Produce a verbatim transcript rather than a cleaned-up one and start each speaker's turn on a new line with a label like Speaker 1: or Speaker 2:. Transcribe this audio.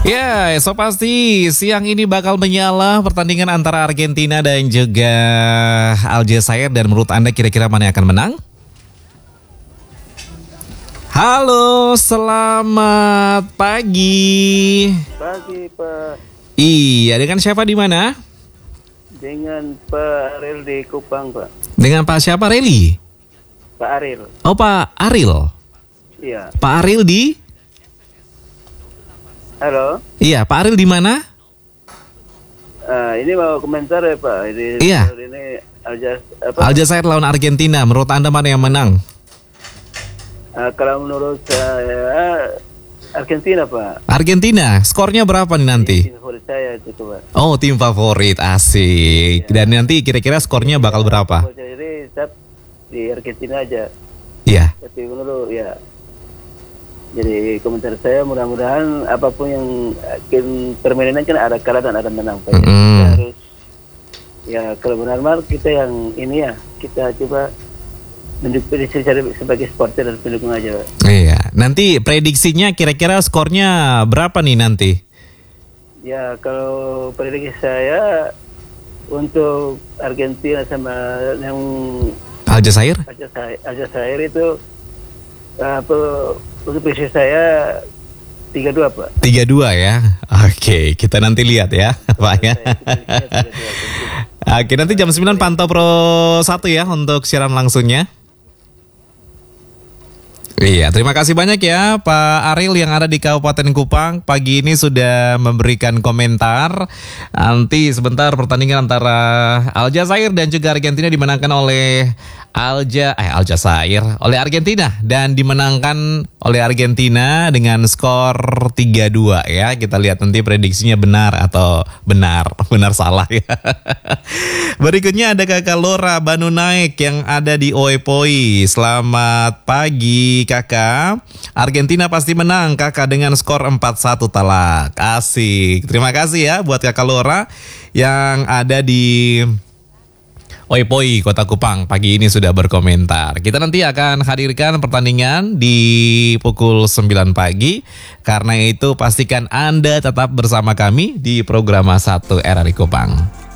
Speaker 1: Ya, so pasti siang ini bakal menyala pertandingan antara Argentina dan juga Aljazair. Dan menurut Anda kira-kira mana yang akan menang? Halo, selamat pagi.
Speaker 2: Pagi Pak.
Speaker 1: Iya, dengan siapa di mana?
Speaker 2: Dengan Pak Aril di Kupang Pak.
Speaker 1: Dengan Pak siapa, Reli?
Speaker 2: Pak Aril.
Speaker 1: Oh, Pak Aril.
Speaker 2: Iya.
Speaker 1: Pak Aril di?
Speaker 2: Halo.
Speaker 1: Iya, Pak Aril di mana?
Speaker 2: Uh, ini mau komentar ya Pak. Ini,
Speaker 1: Iya.
Speaker 2: Ini Aljaz, apa?
Speaker 1: Aljazair lawan Argentina. Menurut Anda mana yang menang?
Speaker 2: Uh, kalau menurut saya Argentina Pak.
Speaker 1: Argentina. Skornya berapa nih nanti?
Speaker 2: Tim favorit saya itu Pak.
Speaker 1: Oh, tim favorit, asik.
Speaker 2: Iya.
Speaker 1: Dan nanti kira-kira skornya bakal berapa?
Speaker 2: Jadi tetap di Argentina aja.
Speaker 1: Iya.
Speaker 2: Tapi menurut ya. Jadi komentar saya mudah-mudahan apapun yang akan permainan kan ada kalah dan ada menang Pak.
Speaker 1: Mm.
Speaker 2: Kita harus ya kalau benar-benar kita yang ini ya kita coba mendukung sebagai supporter dan pendukung aja Pak.
Speaker 1: Iya. Nanti prediksinya kira-kira skornya berapa nih nanti?
Speaker 2: Ya kalau prediksi saya untuk Argentina sama yang
Speaker 1: Aljazair?
Speaker 2: Aljazair, Aljazair itu apa untuk prediksi saya tiga dua Pak.
Speaker 1: tiga dua ya. Oke, kita nanti lihat ya, Pak ya. Oke, nanti jam sembilan pantau Pro satu ya untuk siaran langsungnya. Iya, terima kasih banyak ya Pak Aril yang ada di Kabupaten Kupang. Pagi ini sudah memberikan komentar. Nanti sebentar pertandingan antara Aljazair dan juga Argentina dimenangkan oleh Alja, eh Aljazair, oleh Argentina. Dan dimenangkan oleh Argentina dengan skor tiga dua ya. Kita lihat nanti prediksinya benar atau benar, benar salah ya. Berikutnya ada Kakak Lora Banu Naik yang ada di Oepoi. Selamat pagi Kakak. Argentina pasti menang Kakak dengan skor empat satu talak. Asik. Terima kasih ya buat Kakak Lora yang ada di Oepoi, Kota Kupang. Pagi ini sudah berkomentar. Kita nanti akan hadirkan pertandingan di pukul sembilan pagi. Karena itu pastikan Anda tetap bersama kami di program satu R R I Kupang.